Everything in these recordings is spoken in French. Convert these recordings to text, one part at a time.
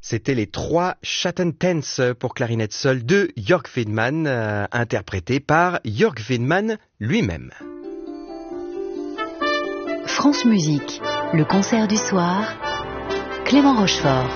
C'était les 3 Chattentens pour clarinette seule de Jörg Widmann, interprété par Jörg Widmann lui-même. France Musique, le concert du soir, Clément Rochefort.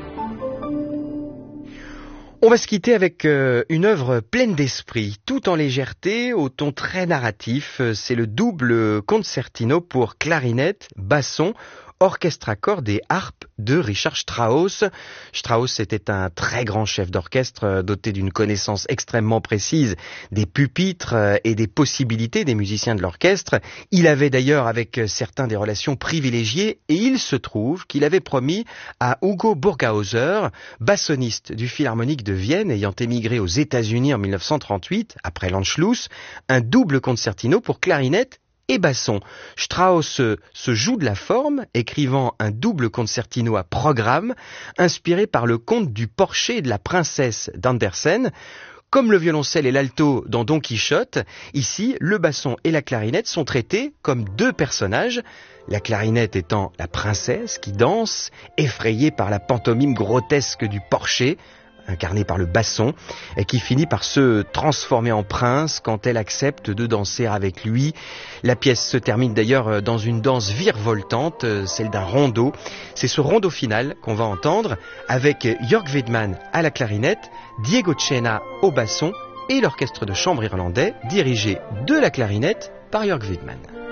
On va se quitter avec une œuvre pleine d'esprit, tout en légèreté, au ton très narratif. C'est le double concertino pour clarinette, basson, orchestre à cordes et harpe de Richard Strauss. Strauss était un très grand chef d'orchestre doté d'une connaissance extrêmement précise des pupitres et des possibilités des musiciens de l'orchestre. Il avait d'ailleurs avec certains des relations privilégiées et il se trouve qu'il avait promis à Hugo Burghauser, bassoniste du Philharmonique de Vienne ayant émigré aux États-Unis en 1938 après l'Anschluss, un double concertino pour clarinette et basson. Strauss se joue de la forme, écrivant un double concertino à programme, inspiré par le conte du Porcher et de la princesse d'Andersen. Comme le violoncelle et l'alto dans Don Quichotte, ici, le basson et la clarinette sont traités comme deux personnages, la clarinette étant la princesse qui danse, effrayée par la pantomime grotesque du Porcher, incarnée par le basson, et qui finit par se transformer en prince quand elle accepte de danser avec lui. La pièce se termine d'ailleurs dans une danse virevoltante, celle d'un rondeau. C'est ce rondeau final qu'on va entendre avec Jörg Widmann à la clarinette, Diego Cena au basson et l'orchestre de chambre irlandais dirigé de la clarinette par Jörg Widmann.